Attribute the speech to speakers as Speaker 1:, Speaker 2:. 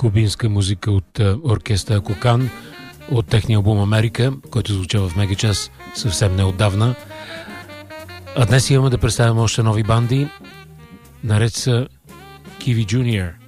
Speaker 1: кубинска музика от оркестър Кокан от техния албум Америка, който звуча в Мегачас съвсем неотдавна. А днес имаме да представим още нови банди. Наред са Kiwi Junior.